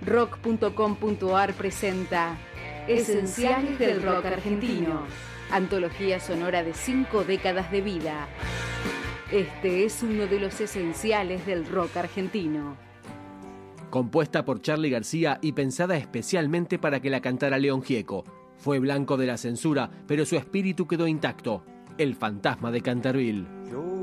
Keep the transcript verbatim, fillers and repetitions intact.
rock punto com punto ar presenta Esenciales del Rock Argentino, antología sonora de cinco décadas de vida. Este es uno de los esenciales del rock argentino. Compuesta por Charly García y pensada especialmente para que la cantara León Gieco. Fue blanco de la censura, pero su espíritu quedó intacto. El fantasma de Canterville.